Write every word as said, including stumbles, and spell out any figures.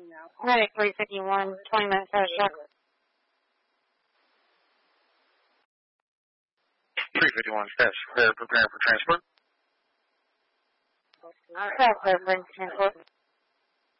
Medic three fifty-one, twenty minutes out of truck. three fifty-one, steps. They're preparing for transport. South Cleveland, transport.